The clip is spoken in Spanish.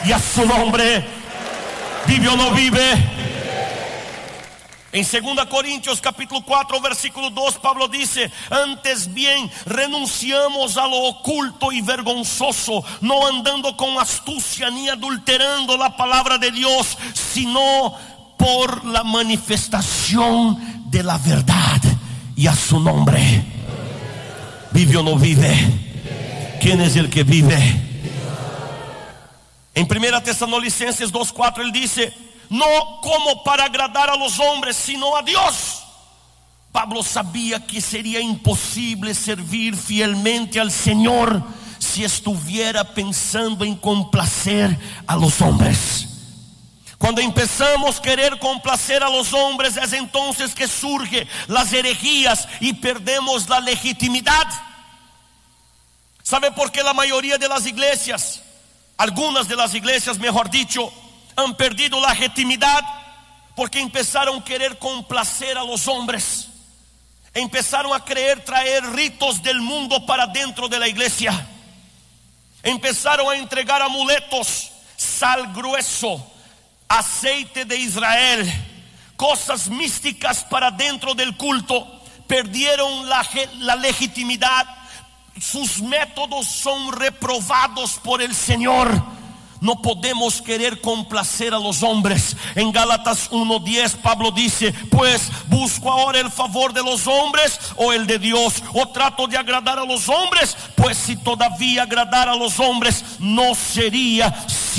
y a su nombre. ¿Vive o no vive? En 2 Corintios capítulo 4 versículo 2 Pablo dice: antes bien renunciamos a lo oculto y vergonzoso, no andando con astucia ni adulterando la palabra de Dios, sino por la manifestación de la verdad, y a su nombre. ¿Vive o no vive? ¿Quién es el que vive? En 1 Tesalonicenses 2:4 él dice: no como para agradar a los hombres, sino a Dios. Pablo sabía que sería imposible servir fielmente al Señor si estuviera pensando en complacer a los hombres. Cuando empezamos a querer complacer a los hombres, es entonces que surgen las herejías y perdemos la legitimidad. ¿Sabe por qué la mayoría de las iglesias, algunas de las iglesias mejor dicho, han perdido la legitimidad? Porque empezaron a querer complacer a los hombres. Empezaron a querer traer ritos del mundo para dentro de la iglesia. Empezaron a entregar amuletos, sal grueso, aceite de Israel, cosas místicas para dentro del culto. Perdieron la legitimidad. Sus métodos son reprobados por el Señor. No podemos querer complacer a los hombres. En Gálatas 1:10 Pablo dice: pues busco ahora el favor de los hombres o el de Dios, o trato de agradar a los hombres, pues si todavía agradara a los hombres no sería